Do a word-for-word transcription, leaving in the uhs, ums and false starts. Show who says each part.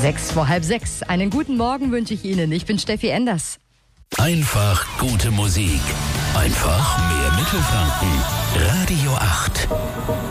Speaker 1: Sechs vor halb sechs. Einen guten Morgen wünsche ich Ihnen. Ich bin Steffi Enders.
Speaker 2: Einfach gute Musik. Einfach mehr Mittelfranken. Radio acht.